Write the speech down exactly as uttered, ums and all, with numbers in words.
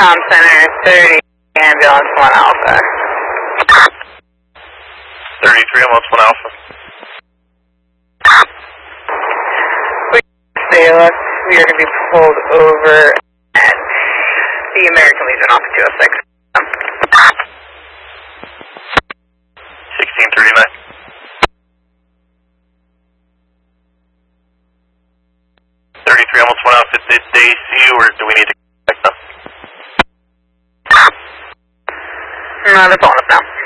Com Center, thirty, ambulance one Alpha. thirty-three, ambulance one Alpha. Say let's, we are going to be pulled over at the American Legion off two oh six. sixteen thirty-nine. thirty-three, almost one Alpha. Did they see you or do we need to contact them? No, they're pulling us now.